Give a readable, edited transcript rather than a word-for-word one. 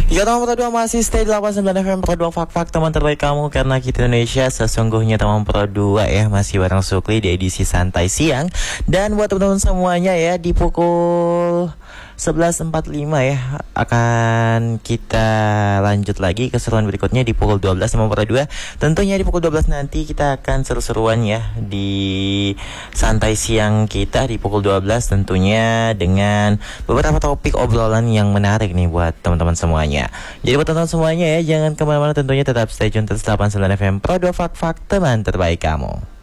Ya nomor 2 masih stay 89 FM Pro 2 Fak-Fak teman terbaik kamu. Karena kita Indonesia sesungguhnya teman Pro 2 ya. Masih bareng Sukli di edisi santai siang. Dan buat teman-teman semuanya ya, di pukul 11.45 ya akan kita lanjut lagi keseruan berikutnya di pukul 12 teman Pro 2. Tentunya di pukul 12 nanti kita akan seru-seruan ya di santai siang kita di pukul 12, tentunya dengan beberapa topik obrolan yang menarik nih buat teman-teman semuanya. Jadi buat teman-teman semuanya ya, jangan kemana-mana, tentunya tetap stay tune terus 89 FM Pro 2 Fak-Fak teman terbaik kamu.